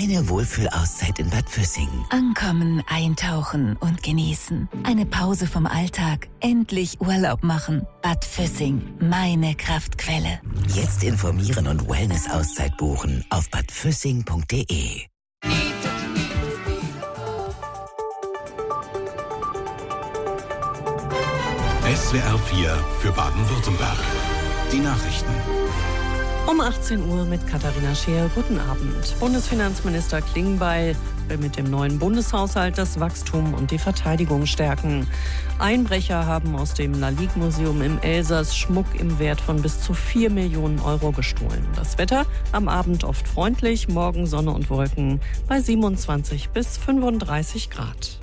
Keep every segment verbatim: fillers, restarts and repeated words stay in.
Deine Wohlfühlauszeit in Bad Füssing. Ankommen, eintauchen und genießen. Eine Pause vom Alltag. Endlich Urlaub machen. Bad Füssing, meine Kraftquelle. Jetzt informieren und Wellness-Auszeit buchen auf bad füssing punkt de. S W R vier für Baden-Württemberg. Die Nachrichten. Um achtzehn Uhr mit Katharina Scheer. Guten Abend. Bundesfinanzminister Klingbeil will mit dem neuen Bundeshaushalt das Wachstum und die Verteidigung stärken. Einbrecher haben aus dem Lalique-Museum im Elsass Schmuck im Wert von bis zu vier Millionen Euro gestohlen. Das Wetter am Abend oft freundlich, morgen Sonne und Wolken bei siebenundzwanzig bis fünfunddreißig Grad.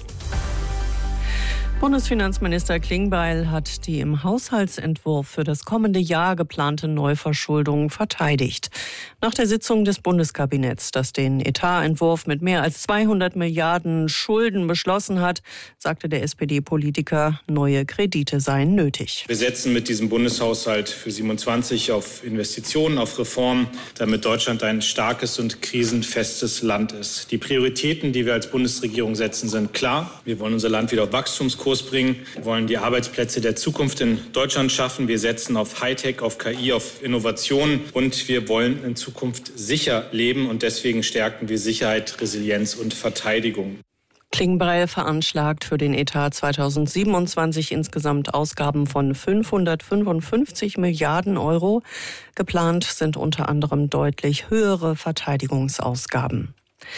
Bundesfinanzminister Klingbeil hat die im Haushaltsentwurf für das kommende Jahr geplante Neuverschuldung verteidigt. Nach der Sitzung des Bundeskabinetts, das den Etatentwurf mit mehr als zweihundert Milliarden Schulden beschlossen hat, sagte der S P D-Politiker, neue Kredite seien nötig. Wir setzen mit diesem Bundeshaushalt für siebenundzwanzig auf Investitionen, auf Reformen, damit Deutschland ein starkes und krisenfestes Land ist. Die Prioritäten, die wir als Bundesregierung setzen, sind klar. Wir wollen unser Land wieder auf Wachstumskurs bringen. Wir wollen die Arbeitsplätze der Zukunft in Deutschland schaffen. Wir setzen auf Hightech, auf K I, auf Innovation und wir wollen in Zukunft sicher leben und deswegen stärken wir Sicherheit, Resilienz und Verteidigung. Klingbeil veranschlagt für den Etat zweitausendsiebenundzwanzig insgesamt Ausgaben von fünfhundertfünfundfünfzig Milliarden Euro. Geplant sind unter anderem deutlich höhere Verteidigungsausgaben.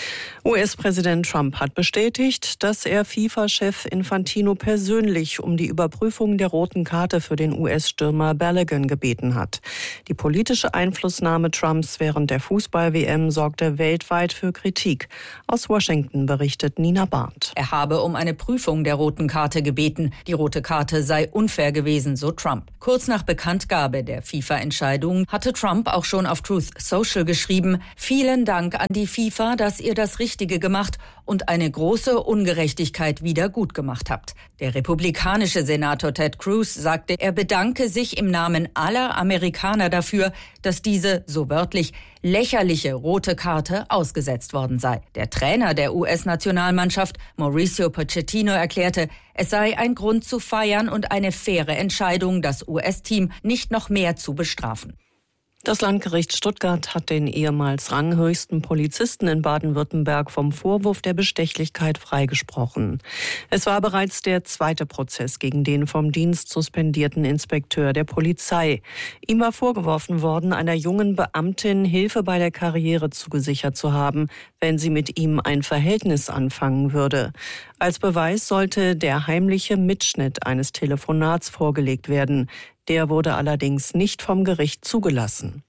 U S-Präsident Trump hat bestätigt, dass er FIFA-Chef Infantino persönlich um die Überprüfung der roten Karte für den U S-Stürmer Balogun gebeten hat. Die politische Einflussnahme Trumps während der Fußball-W M sorgte weltweit für Kritik. Aus Washington berichtet Nina Barth. Er habe um eine Prüfung der roten Karte gebeten. Die rote Karte sei unfair gewesen, so Trump. Kurz nach Bekanntgabe der FIFA-Entscheidung hatte Trump auch schon auf Truth Social geschrieben: Vielen Dank an die FIFA, dass ihr das Richtige gemacht und eine große Ungerechtigkeit wieder gut gemacht habt. Der republikanische Senator Ted Cruz sagte, er bedanke sich im Namen aller Amerikaner dafür, dass diese, so wörtlich, lächerliche rote Karte ausgesetzt worden sei. Der Trainer der U S-Nationalmannschaft, Mauricio Pochettino, erklärte, es sei ein Grund zu feiern und eine faire Entscheidung, das U S-Team nicht noch mehr zu bestrafen. Das Landgericht Stuttgart hat den ehemals ranghöchsten Polizisten in Baden-Württemberg vom Vorwurf der Bestechlichkeit freigesprochen. Es war bereits der zweite Prozess gegen den vom Dienst suspendierten Inspekteur der Polizei. Ihm war vorgeworfen worden, einer jungen Beamtin Hilfe bei der Karriere zugesichert zu haben, wenn sie mit ihm ein Verhältnis anfangen würde. Als Beweis sollte der heimliche Mitschnitt eines Telefonats vorgelegt werden. Der wurde allerdings nicht vom Gericht zugelassen.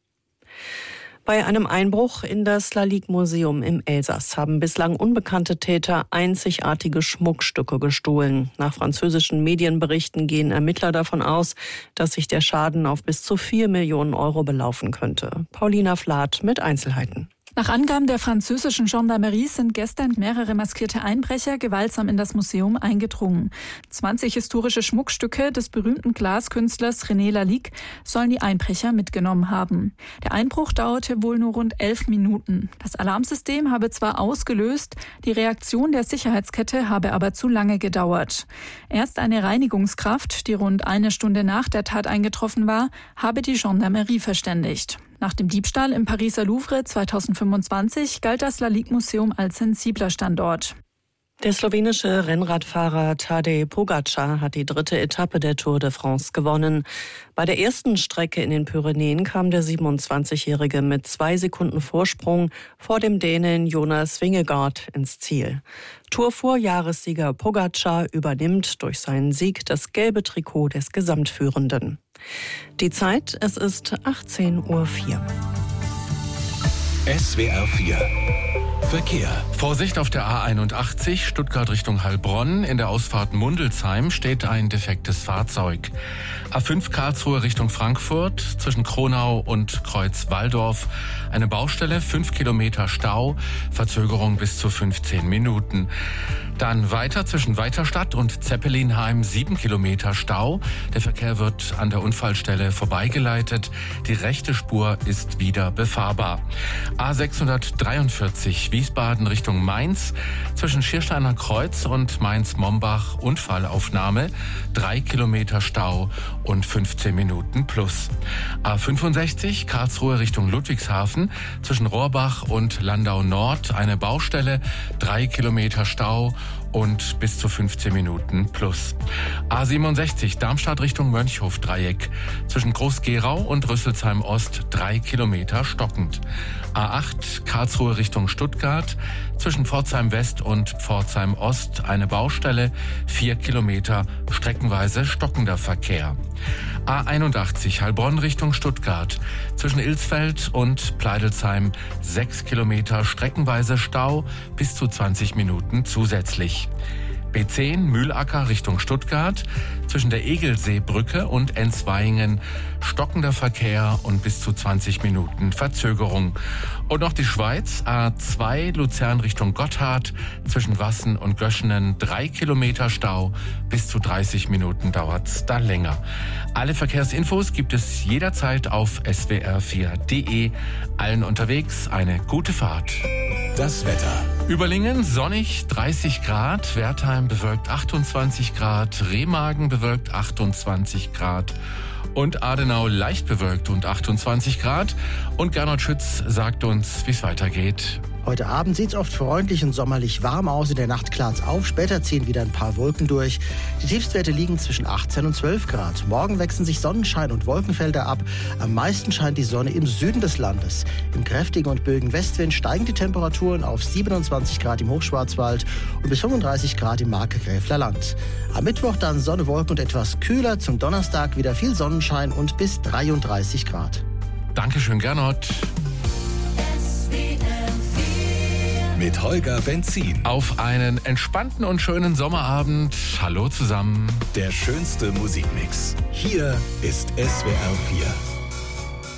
Bei einem Einbruch in das Lalique-Museum im Elsass haben bislang unbekannte Täter einzigartige Schmuckstücke gestohlen. Nach französischen Medienberichten gehen Ermittler davon aus, dass sich der Schaden auf bis zu vier Millionen Euro belaufen könnte. Paulina Flath mit Einzelheiten. Nach Angaben der französischen Gendarmerie sind gestern mehrere maskierte Einbrecher gewaltsam in das Museum eingedrungen. zwanzig historische Schmuckstücke des berühmten Glaskünstlers René Lalique sollen die Einbrecher mitgenommen haben. Der Einbruch dauerte wohl nur rund elf Minuten. Das Alarmsystem habe zwar ausgelöst, die Reaktion der Sicherheitskette habe aber zu lange gedauert. Erst eine Reinigungskraft, die rund eine Stunde nach der Tat eingetroffen war, habe die Gendarmerie verständigt. Nach dem Diebstahl im Pariser Louvre zweitausendfünfundzwanzig galt das Lalique-Museum als sensibler Standort. Der slowenische Rennradfahrer Tadej Pogačar hat die dritte Etappe der Tour de France gewonnen. Bei der ersten Strecke in den Pyrenäen kam der siebenundzwanzigjährige mit zwei Sekunden Vorsprung vor dem Dänen Jonas Vingegaard ins Ziel. Tour-Vorjahressieger Pogačar übernimmt durch seinen Sieg das gelbe Trikot des Gesamtführenden. Die Zeit, es ist achtzehn Uhr vier. S W R vier Verkehr. Vorsicht auf der A einundachtzig, Stuttgart Richtung Heilbronn. In der Ausfahrt Mundelsheim steht ein defektes Fahrzeug. A fünf Karlsruhe Richtung Frankfurt, zwischen Kronau und Kreuz Walldorf. Eine Baustelle, fünf Kilometer Stau, Verzögerung bis zu fünfzehn Minuten. Dann weiter zwischen Weiterstadt und Zeppelinheim, sieben Kilometer Stau. Der Verkehr wird an der Unfallstelle vorbeigeleitet. Die rechte Spur ist wieder befahrbar. A sechshundertdreiundvierzig, Wiesbaden Wiesbaden Richtung Mainz. Zwischen Schiersteiner Kreuz und Mainz-Mombach Unfallaufnahme. Drei Kilometer Stau und fünfzehn Minuten plus. A fünfundsechzig Karlsruhe Richtung Ludwigshafen. Zwischen Rohrbach und Landau Nord eine Baustelle. Drei Kilometer Stau und bis zu fünfzehn Minuten plus. A siebenundsechzig Darmstadt Richtung Mönchhof-Dreieck. Zwischen Groß-Gerau und Rüsselsheim Ost drei Kilometer stockend. A acht Karlsruhe Richtung Stuttgart. Zwischen Pforzheim West und Pforzheim Ost eine Baustelle. Vier Kilometer streckenweise stockender Verkehr. A einundachtzig Heilbronn Richtung Stuttgart. Zwischen Ilsfeld und Pleidelsheim sechs Kilometer streckenweise Stau bis zu zwanzig Minuten zusätzlich. B zehn Mühlacker Richtung Stuttgart. Zwischen der Egelseebrücke und Enswaingen stockender Verkehr und bis zu zwanzig Minuten Verzögerung. Und noch die Schweiz, A zwei Luzern Richtung Gotthard. Zwischen Wassen und Göschenen drei Kilometer Stau. Bis zu dreißig Minuten dauert's da länger. Alle Verkehrsinfos gibt es jederzeit auf S W R vier punkt de. Allen unterwegs eine gute Fahrt. Das Wetter. Überlingen sonnig dreißig Grad, Wertheim bewölkt achtundzwanzig Grad, Remagen bewölkt achtundzwanzig Grad und Adenau leicht bewölkt und achtundzwanzig Grad. Und Gernot Schütz sagt uns, wie es weitergeht. Heute Abend sieht es oft freundlich und sommerlich warm aus. In der Nacht klart's auf. Später ziehen wieder ein paar Wolken durch. Die Tiefstwerte liegen zwischen achtzehn und zwölf Grad. Morgen wechseln sich Sonnenschein und Wolkenfelder ab. Am meisten scheint die Sonne im Süden des Landes. Im kräftigen und böigen Westwind steigen die Temperaturen auf siebenundzwanzig Grad im Hochschwarzwald und bis fünfunddreißig Grad im Markgräfler Land. Am Mittwoch dann Sonne, Wolken und etwas kühler. Zum Donnerstag wieder viel Sonnenschein und bis dreiunddreißig Grad. Dankeschön, Gernot. Mit Holger Benzin. Auf einen entspannten und schönen Sommerabend. Hallo zusammen. Der schönste Musikmix. Hier ist S W R vier.